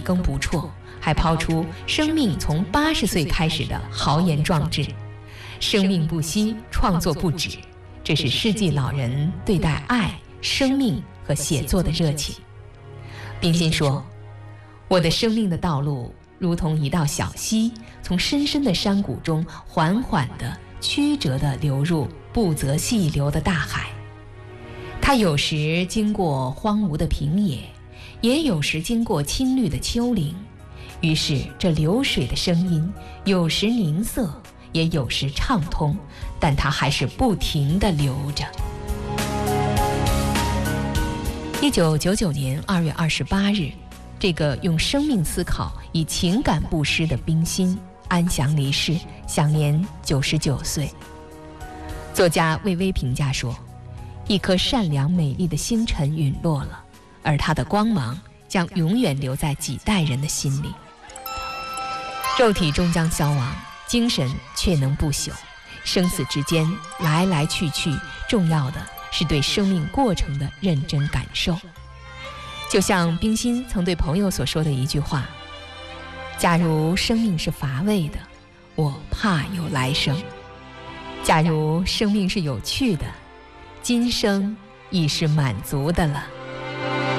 耕不辍，还抛出生命从80岁开始的豪言壮志。生命不息，创作不止，这是世纪老人对待爱、生命和写作的热情。冰心说，我的生命的道路如同一道小溪，从深深的山谷中缓缓地、曲折地流入不择细流的大海。它有时经过荒芜的平野，也有时经过青绿的丘陵，于是这流水的声音有时凝涩，也有时畅通，但它还是不停地流着。1999年2月28日，这个用生命思考、以情感布施的冰心安详离世，享年99岁。作家魏巍评价说，一颗善良美丽的星辰陨落了，而它的光芒将永远留在几代人的心里。肉体终将消亡，精神却能不朽。生死之间来来去去，重要的是对生命过程的认真感受。就像冰心曾对朋友所说的一句话，假如生命是乏味的，我怕有来生；假如生命是有趣的，今生已是满足的了。